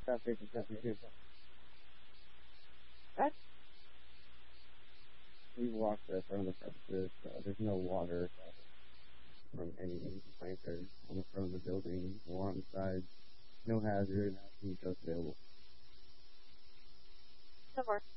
Stop taking pictures. What? We walked in front of the premises. There's no water from any planters on the front of the building or on the side. No hazard. Just available. So far.